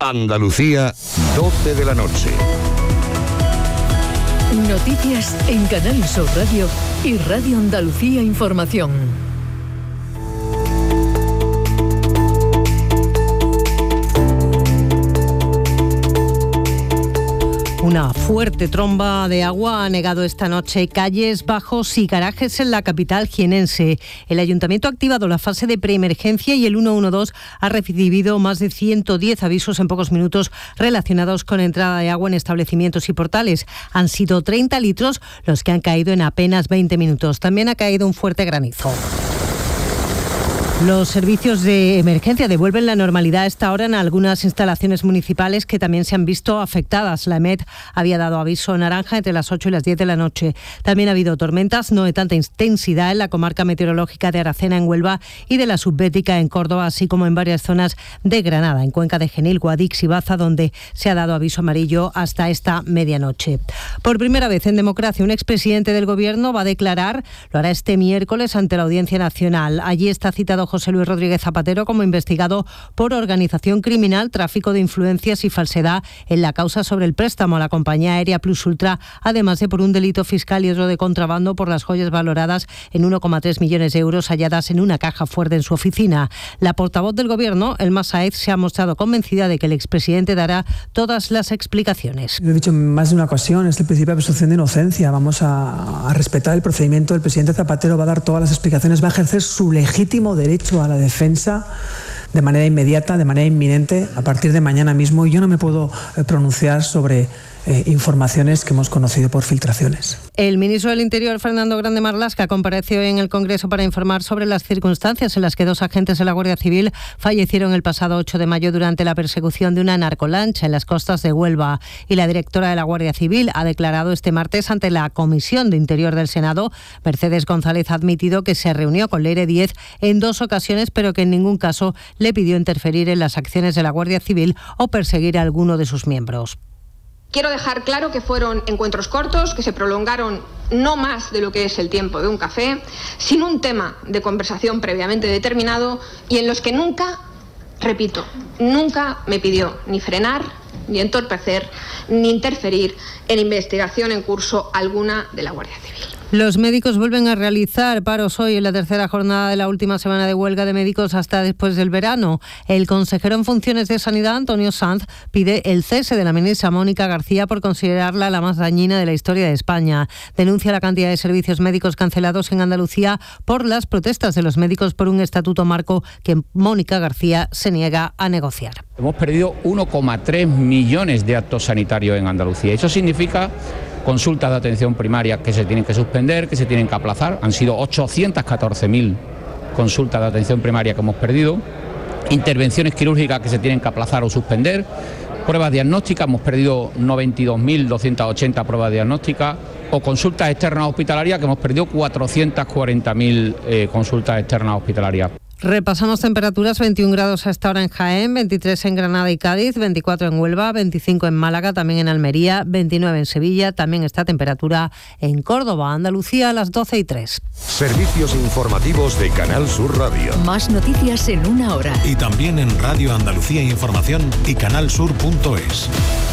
Andalucía, 12 de la noche. Noticias en Canal Sur Radio y Radio Andalucía Información. Una fuerte tromba de agua ha anegado esta noche calles, bajos y garajes en la capital jienense. El Ayuntamiento ha activado la fase de preemergencia y el 112 ha recibido más de 110 avisos en pocos minutos relacionados con entrada de agua en establecimientos y portales. Han sido 30 litros los que han caído en apenas 20 minutos. También ha caído un fuerte granizo. Los servicios de emergencia devuelven la normalidad a esta hora en algunas instalaciones municipales que también se han visto afectadas. La EMET había dado aviso naranja entre las 8 y las 10 de la noche. También ha habido tormentas, no de tanta intensidad, en la comarca meteorológica de Aracena, en Huelva, y de la Subbética, en Córdoba, así como en varias zonas de Granada, en Cuenca de Genil, Guadix y Baza, donde se ha dado aviso amarillo hasta esta medianoche. Por primera vez en democracia, un expresidente del Gobierno va a declarar, lo hará este miércoles ante la Audiencia Nacional. Allí está citado José Luis Rodríguez Zapatero como investigado por organización criminal, tráfico de influencias y falsedad en la causa sobre el préstamo a la compañía aérea Plus Ultra, además de por un delito fiscal y otro de contrabando por las joyas valoradas en 1,3 millones de euros halladas en una caja fuerte en su oficina. La portavoz del Gobierno, Elma Sáez, se ha mostrado convencida de que el expresidente dará todas las explicaciones. Lo he dicho en más de una ocasión, es el principio de presunción de inocencia. Vamos a respetar el procedimiento. El presidente Zapatero va a dar todas las explicaciones, va a ejercer su legítimo derecho a la defensa de manera inmediata, de manera inminente, a partir de mañana mismo. Y yo no me puedo pronunciar sobre informaciones que hemos conocido por filtraciones. El ministro del Interior, Fernando Grande Marlaska, compareció en el Congreso para informar sobre las circunstancias en las que 2 agentes de la Guardia Civil fallecieron el pasado 8 de mayo durante la persecución de una narcolancha en las costas de Huelva. Y la directora de la Guardia Civil ha declarado este martes ante la Comisión de Interior del Senado, Mercedes González, ha admitido que se reunió con Leire Díez en 2 ocasiones, pero que en ningún caso le pidió interferir en las acciones de la Guardia Civil o perseguir a alguno de sus miembros. Quiero dejar claro que fueron encuentros cortos, que se prolongaron no más de lo que es el tiempo de un café, sin un tema de conversación previamente determinado y en los que nunca, repito, nunca me pidió ni frenar, ni entorpecer, ni interferir en investigación en curso alguna de la Guardia Civil. Los médicos vuelven a realizar paros hoy en la tercera jornada de la última semana de huelga de médicos hasta después del verano. El consejero en funciones de Sanidad, Antonio Sanz, pide el cese de la ministra Mónica García por considerarla la más dañina de la historia de España. Denuncia la cantidad de servicios médicos cancelados en Andalucía por las protestas de los médicos por un estatuto marco que Mónica García se niega a negociar. Hemos perdido 1,3 millones de actos sanitarios en Andalucía. Eso significa consultas de atención primaria que se tienen que suspender, que se tienen que aplazar. Han sido 814.000 consultas de atención primaria que hemos perdido. Intervenciones quirúrgicas que se tienen que aplazar o suspender. Pruebas diagnósticas, hemos perdido 92.280 pruebas diagnósticas. O consultas externas hospitalarias, que hemos perdido 440.000 consultas externas hospitalarias. Repasamos temperaturas: 21 grados a esta hora en Jaén, 23 en Granada y Cádiz, 24 en Huelva, 25 en Málaga, también en Almería, 29 en Sevilla, también está temperatura en Córdoba, Andalucía, a las 12:03. Servicios informativos de Canal Sur Radio. Más noticias en una hora. Y también en Radio Andalucía Información y canalsur.es.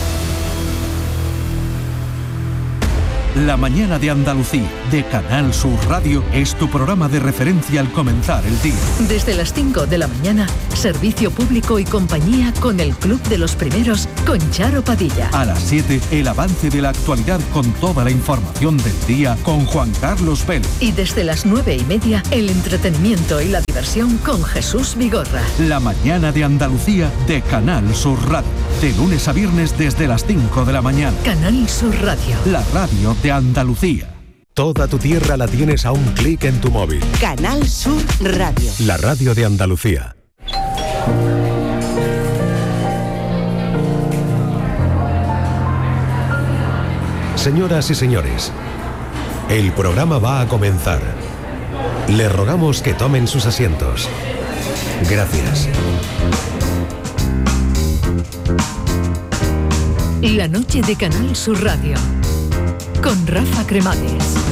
La mañana de Andalucía, de Canal Sur Radio, es tu programa de referencia al comenzar el día. Desde las 5 de la mañana, servicio público y compañía con el Club de los Primeros, con Charo Padilla. A las 7, el avance de la actualidad con toda la información del día con Juan Carlos Vélez. Y desde las 9:30, el entretenimiento y la diversión con Jesús Vigorra. La mañana de Andalucía, de Canal Sur Radio. De lunes a viernes desde las 5 de la mañana. Canal Sur Radio. La radio de Andalucía. Toda tu tierra la tienes a un clic en tu móvil. Canal Sur Radio. La radio de Andalucía. Señoras y señores, el programa va a comenzar. Le rogamos que tomen sus asientos. Gracias. La noche de Canal Sur Radio con Rafa Cremades.